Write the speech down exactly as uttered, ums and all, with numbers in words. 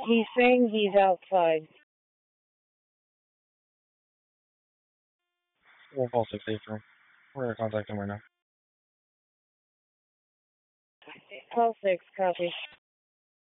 He's saying he's outside. We'll call six eight room. We're gonna contact him right now. Call six, copy.